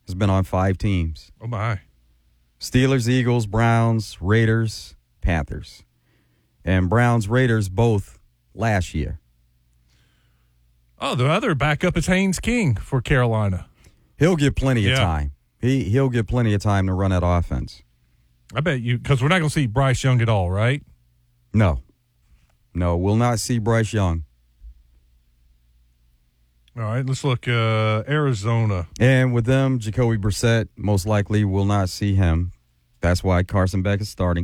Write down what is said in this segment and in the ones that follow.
has been on 5 teams. Oh, my. Steelers, Eagles, Browns, Raiders, Panthers. And Browns, Raiders both last year. Oh, the other backup is Haynes King for Carolina. He'll get plenty of time. He'll get plenty of time to run that offense. I bet you, because we're not going to see Bryce Young at all, right? No, we'll not see Bryce Young. All right, let's look Arizona. And with them, Jacoby Brissett most likely will not see him. That's why Carson Beck is starting.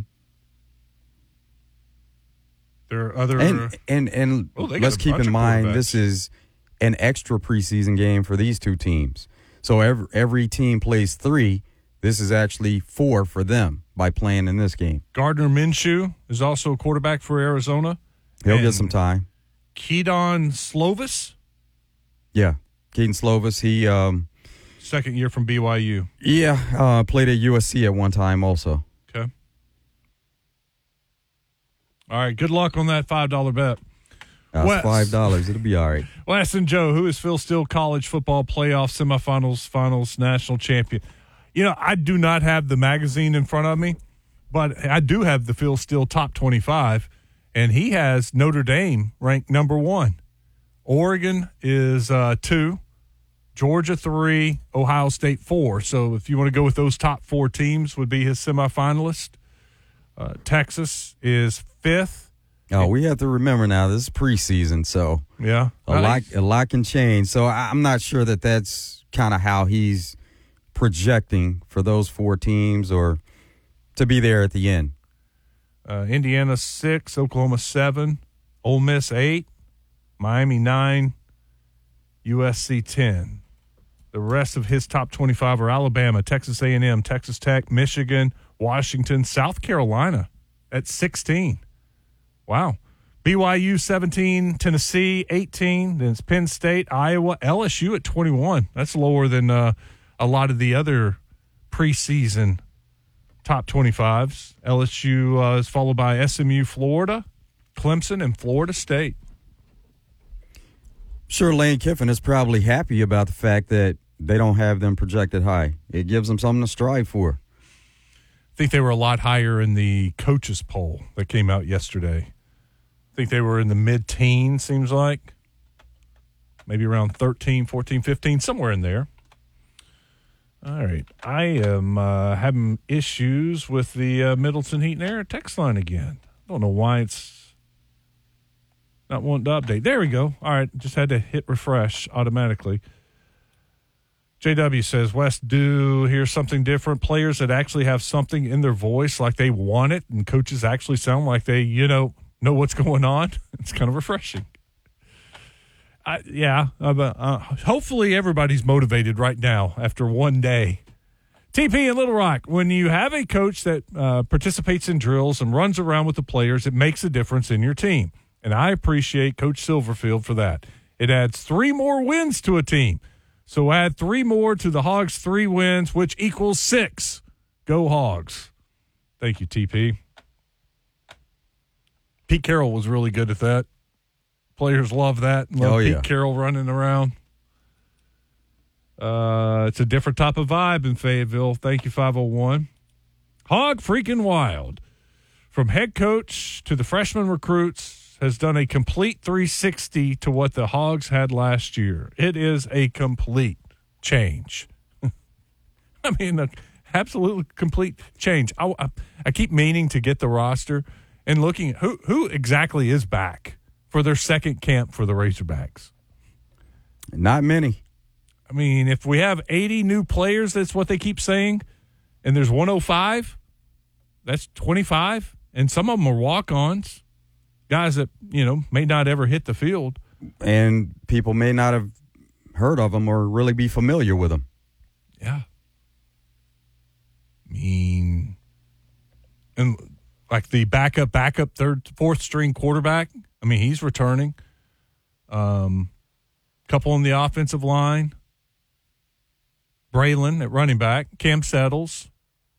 There are other and let's keep in mind this is an extra preseason game for these two teams. So every team plays 3. This is actually 4 for them by playing in this game. Gardner Minshew is also a quarterback for Arizona. He'll get some time. Keaton Slovis? Yeah, Keaton Slovis. He second year from BYU. Yeah, played at USC at one time also. Okay. All right, good luck on that $5 bet. That's $5. It'll be all right. Wes and Joe, who is Phil Steele College Football Playoff Semifinals, Finals, National Champion? You know, I do not have the magazine in front of me, but I do have the Phil Steele Top 25, and he has Notre Dame ranked number 1. Oregon is 2, Georgia 3, Ohio State 4. So if you want to go with those top 4 teams, would be his semifinalist. Texas is 5th. Oh, we have to remember now this is preseason, so yeah, a lot can change. So I'm not sure that that's kind of how he's projecting for those 4 teams or to be there at the end. Indiana 6, Oklahoma 7, Ole Miss 8, Miami 9, USC 10. The rest of his top 25 are Alabama, Texas A&M, Texas Tech, Michigan, Washington, South Carolina at 16. Wow. BYU 17, Tennessee 18, then it's Penn State, Iowa, LSU at 21. That's lower than a lot of the other preseason top 25s. LSU is followed by SMU, Florida, Clemson, and Florida State. Sure, Lane Kiffin is probably happy about the fact that they don't have them projected high. It gives them something to strive for. I think they were a lot higher in the coaches poll that came out yesterday. I think they were in the mid-teens, seems like. Maybe around 13, 14, 15, somewhere in there. All right. I am having issues with the Middleton Heat and Air text line again. I don't know why it's not wanting to update. There we go. All right. Just had to hit refresh automatically. JW says, Wes, do hear something different. Players that actually have something in their voice like they want it, and coaches actually sound like they, know what's going on. It's kind of refreshing. Hopefully everybody's motivated right now after one day. TP in Little Rock, when you have a coach that participates in drills and runs around with the players, it makes a difference in your team. And I appreciate Coach Silverfield for that. It adds 3 more wins to a team. So add 3 more to the Hogs' 3 wins, which equals 6. Go Hogs. Thank you, TP. Pete Carroll was really good at that. Players love that. Love Pete Carroll running around. It's a different type of vibe in Fayetteville. Thank you, 501. Hog freaking wild. From head coach to the freshman recruits, has done a complete 360 to what the Hogs had last year. It is a complete change. I mean, an absolutely complete change. I keep meaning to get the roster and looking at who exactly is back for their second camp for the Razorbacks. Not many. I mean, if we have 80 new players, that's what they keep saying, and there's 105, that's 25, and some of them are walk-ons, guys that, may not ever hit the field. And people may not have heard of them or really be familiar with them. Yeah. I mean, and like the backup, third, fourth string quarterback, I mean, he's returning. Couple on the offensive line. Braylon at running back. Cam Settles.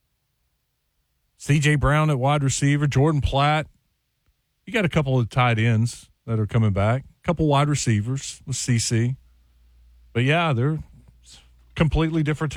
C.J. Brown at wide receiver. Jordan Platt. You got a couple of tight ends that are coming back. A couple wide receivers with CC. But, yeah, they're completely different